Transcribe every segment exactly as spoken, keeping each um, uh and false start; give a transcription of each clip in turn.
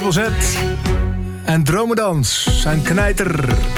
Z en Dromedans zijn knijter.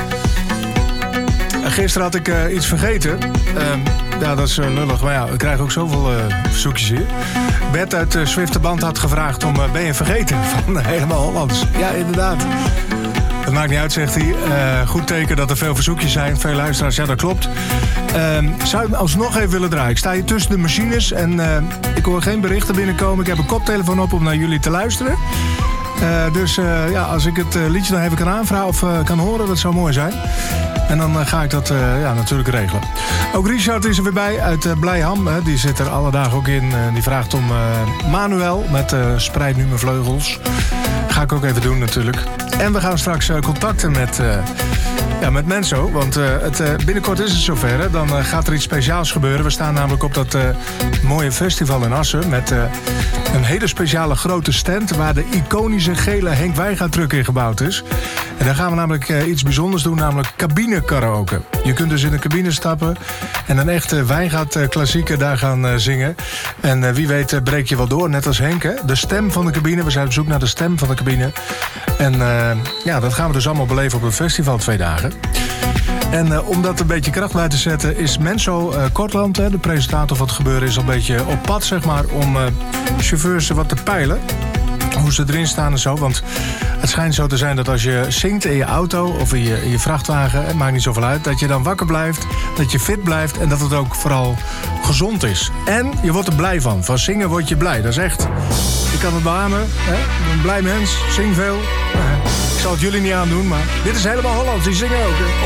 Gisteren had ik uh, iets vergeten. Uh, ja, dat is uh, lullig, maar ja, we krijgen ook zoveel uh, verzoekjes hier. Bert uit uh, Zwifterband had gevraagd om uh, ben je vergeten van uh, Helemaal Hollands. Ja, inderdaad. Dat maakt niet uit, zegt hij. Uh, goed teken dat er veel verzoekjes zijn, veel luisteraars. Ja, dat klopt. Uh, zou je hem alsnog even willen draaien? Ik sta hier tussen de machines en uh, ik hoor geen berichten binnenkomen. Ik heb een koptelefoon op om naar jullie te luisteren. Uh, dus uh, ja, als ik het uh, liedje dan even kan aanvragen of uh, kan horen, dat zou mooi zijn. En dan uh, ga ik dat uh, ja, natuurlijk regelen. Ook Richard is er weer bij uit uh, Blijham. Hè. Die zit er alle dagen ook in. Uh, die vraagt om uh, Manuel met uh, Spreid nu mijn vleugels. Ga ik ook even doen natuurlijk. En we gaan straks uh, contacten met, uh, ja, met Menso. Want uh, het, uh, binnenkort is het zover. Hè. Dan uh, gaat er iets speciaals gebeuren. We staan namelijk op dat uh, mooie festival in Assen. Met uh, een hele speciale grote stand waar de iconische gele Henk Wijngaard truck in gebouwd is. En daar gaan we namelijk uh, iets bijzonders doen, namelijk cabine karaoke. Je kunt dus in een cabine stappen en een echte Wijngaard uh, klassieker daar gaan uh, zingen. En uh, wie weet uh, breek je wel door, net als Henk. Hè? De stem van de cabine, we zijn op zoek naar de stem van de cabine. En uh, ja, dat gaan we dus allemaal beleven op het festival twee dagen. En uh, om dat een beetje kracht bij te zetten is Menso uh, Kortland, hè, de presentator van het gebeuren, is al een beetje op pad, zeg maar, om uh, chauffeurs wat te peilen. Hoe ze erin staan en zo. Want het schijnt zo te zijn dat als je zingt in je auto of in je, in je vrachtwagen, het maakt niet zoveel uit, dat je dan wakker blijft, dat je fit blijft en dat het ook vooral gezond is. En je wordt er blij van. Van zingen word je blij. Dat is echt. Ik kan het beamen. Hè? Een blij mens. Zing veel. Ik zal het jullie niet aandoen, maar dit is Helemaal Hollands. Die zingen ook. Hè?